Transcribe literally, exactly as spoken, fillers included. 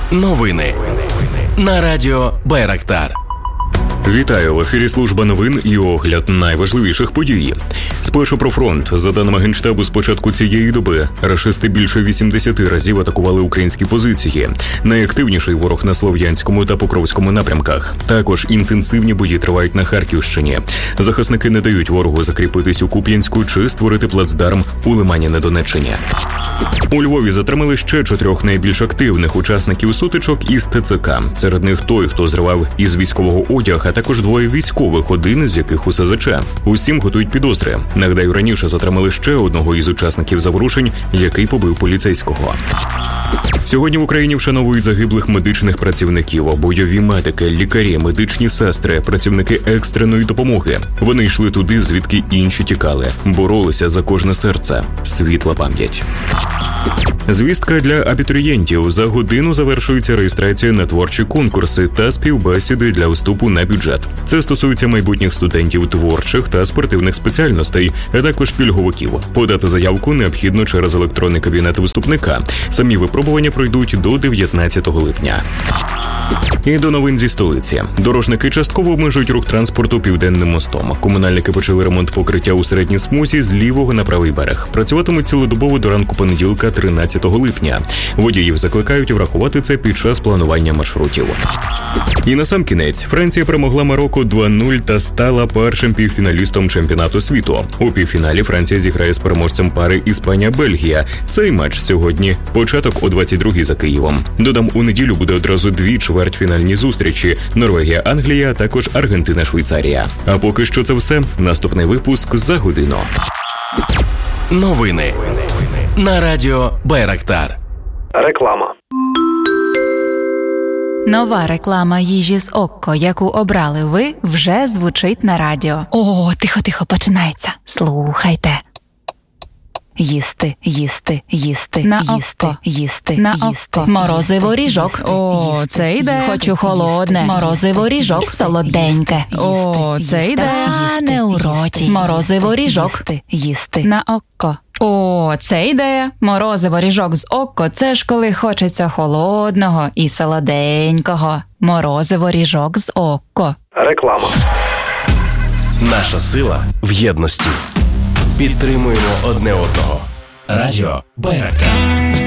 Новини на радіо Байрактар. Вітаю, в ефірі служба новин і огляд найважливіших подій. Спершу про фронт. За даними Генштабу, з початку цієї доби рашисти більше вісімдесят разів атакували українські позиції. Найактивніший ворог на Слов'янському та Покровському напрямках. Також інтенсивні бої тривають на Харківщині. Захисники не дають ворогу закріпитись у Куп'янську чи створити плацдарм у Лимані на Донеччині. У Львові затримали ще чотирьох найбільш активних учасників сутичок із ТЦК. Серед них той, хто зривав із військового одяг, а також двоє військових, один з яких у СЗЧ. Усім готують підозри. Нагадаю, раніше затримали ще одного із учасників заворушень, який побив поліцейського. Сьогодні в Україні вшановують загиблих медичних працівників, бойові медики, лікарі, медичні сестри, працівники екстреної допомоги. Вони йшли туди, звідки інші тікали, боролися за кожне серце. Світла пам'ять. Звістка для абітурієнтів. За годину завершується реєстрація на творчі конкурси та співбесіди для вступу на бюджет. Це стосується майбутніх студентів творчих та спортивних спеціальностей, а також пільговиків. Подати заявку необхідно через електронний кабінет вступника. Самі випробування пройдуть до дев'ятнадцятого липня. І до новин зі столиці. Дорожники частково обмежують рух транспорту Південним мостом. Комунальники почали ремонт покриття у середній смузі з лівого на правий берег. Працюватимуть цілодобово до ранку понеділка, тринадцятого липня. Водіїв закликають врахувати це під час планування маршрутів. І насамкінець, Франція перемогла Марокко два нуль та стала першим півфіналістом чемпіонату світу. У півфіналі Франція зіграє з переможцем пари Іспанія-Бельгія. Цей матч сьогодні. Початок о двадцять другій за Києвом. Додам, у неділю буде одразу дві чвертьфінальні зустрічі – Норвегія-Англія, а також Аргентина-Швейцарія. А поки що це все. Наступний випуск за годину. Новини на радіо Байрактар. Реклама. Нова реклама їжі з Окко, яку обрали ви, вже звучить на радіо. О, тихо-тихо, починається. Слухайте. Їсти, їсти, їсти, на їсти, око, їсти, на їсти. око. Морозиво ріжок. О, їсти, це ідея. Хочу холодне. Морозиво ріжок. Солоденьке. О, це ідея. А не у роті. Морозиво ріжок. Їсти, їсти. На око. О, це ідея. Морозиво ріжок з Окко – це ж коли хочеться холодного і солоденького. Морозиво ріжок з Окко. Реклама. Наша сила в єдності. Підтримуємо одне одного. Радіо Байрактар.